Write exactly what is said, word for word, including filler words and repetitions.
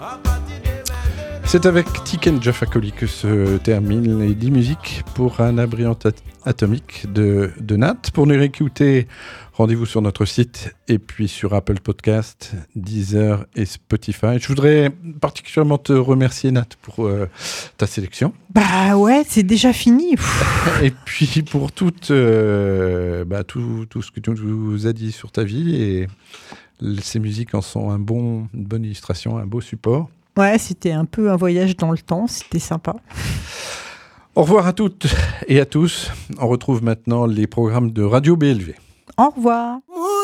C'est avec Tiken Jah Fakoly que se terminent les dix musiques pour un abri anta- atomique de, de Nat. Pour nous réécouter, rendez-vous sur notre site et puis sur Apple Podcast, Deezer et Spotify. Je voudrais particulièrement te remercier, Nat, pour euh, ta sélection. Bah ouais, c'est déjà fini. Et puis pour tout, euh, bah, tout, tout ce que tu nous as dit sur ta vie. Et ces musiques en sont un bon, une bonne illustration, un beau support. Ouais, c'était un peu un voyage dans le temps, c'était sympa. Au revoir à toutes et à tous. On retrouve maintenant les programmes de Radio B L V. Au revoir.